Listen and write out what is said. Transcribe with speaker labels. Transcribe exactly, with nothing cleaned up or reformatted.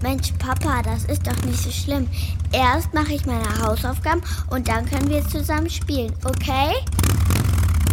Speaker 1: Mensch, Papa, das ist doch nicht so schlimm. Erst mache ich meine Hausaufgaben und dann können wir zusammen spielen, okay?